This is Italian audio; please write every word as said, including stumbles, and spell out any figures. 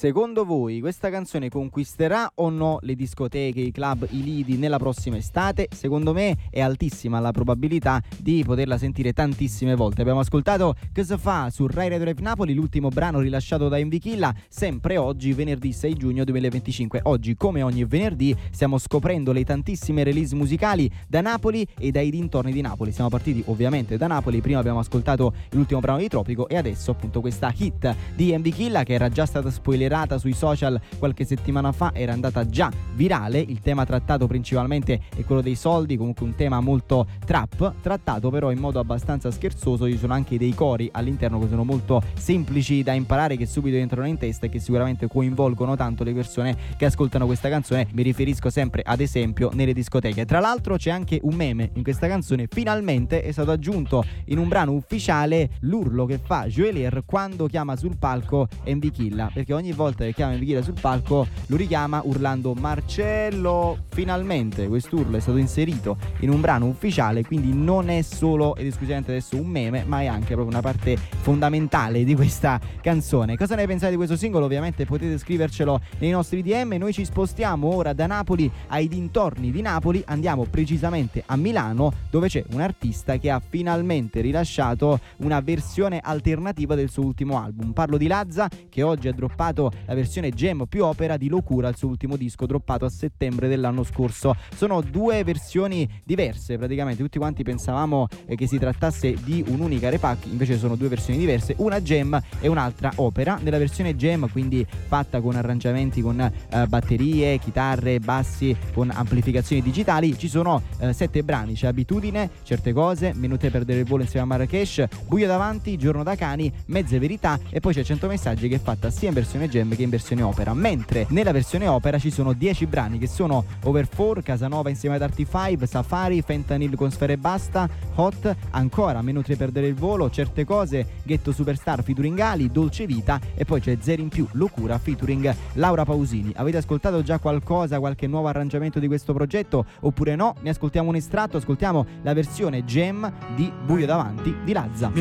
Secondo voi questa canzone conquisterà o no le discoteche, i club, i lidi nella prossima estate? Secondo me è altissima la probabilità di poterla sentire tantissime volte. Abbiamo ascoltato Cosa fa su Rai Radio Live Napoli, l'ultimo brano rilasciato da M V Killa, sempre oggi, venerdì sei giugno duemilaventicinque. Oggi, come ogni venerdì, stiamo scoprendo le tantissime release musicali da Napoli e dai dintorni di Napoli. Siamo partiti ovviamente da Napoli, prima abbiamo ascoltato l'ultimo brano di Tropico e adesso appunto questa hit di M V Killa che era già stata spoilerata sui social qualche settimana fa, era andata già virale. Il tema trattato principalmente è quello dei soldi, comunque un tema molto trap, trattato però in modo abbastanza scherzoso. Ci sono anche dei cori all'interno che sono molto semplici da imparare, che subito entrano in testa e che sicuramente coinvolgono tanto le persone che ascoltano questa canzone. Mi riferisco sempre ad esempio nelle discoteche. Tra l'altro c'è anche un meme in questa canzone, finalmente è stato aggiunto in un brano ufficiale l'urlo che fa Joelier quando chiama sul palco M V Killa, perché ogni volta che chiama M V Killa sul palco lo richiama urlando Marcello. Finalmente quest'urlo è stato inserito in un brano ufficiale, quindi non è solo ed esclusivamente adesso un meme, ma è anche proprio una parte fondamentale di questa canzone. Cosa ne pensate di questo singolo? Ovviamente potete scrivercelo nei nostri D M. Noi ci spostiamo ora da Napoli ai dintorni di Napoli, andiamo precisamente a Milano, dove c'è un artista che ha finalmente rilasciato una versione alternativa del suo ultimo album. Parlo di Lazza, che oggi ha droppato la versione Gem più opera di Locura, il suo ultimo disco droppato a settembre dell'anno scorso. Sono due versioni diverse praticamente, tutti quanti pensavamo eh, che si trattasse di un'unica repack, invece sono due versioni diverse, una Gem e un'altra opera. Nella versione Gem, quindi fatta con arrangiamenti con eh, batterie, chitarre, bassi, con amplificazioni digitali, ci sono eh, sette brani, c'è Abitudine, Certe cose, Minute per perdere il volo insieme a Marrakesh, Buio davanti, Giorno da cani, Mezze verità e poi c'è cento messaggi, che è fatta sia in versione Gem che in versione opera. Mentre nella versione opera ci sono dieci brani che sono Over four, Casanova insieme ad Artifive, Safari, Fentanyl con Sfere e Basta, Hot, ancora Meno tre perdere il volo, Certe cose, Ghetto Superstar featuring Ali, Dolce Vita e poi c'è Zero in più, Locura featuring Laura Pausini. Avete ascoltato già qualcosa, qualche nuovo arrangiamento di questo progetto oppure no? Ne ascoltiamo un estratto, ascoltiamo la versione Gem di Buio davanti di Lazza.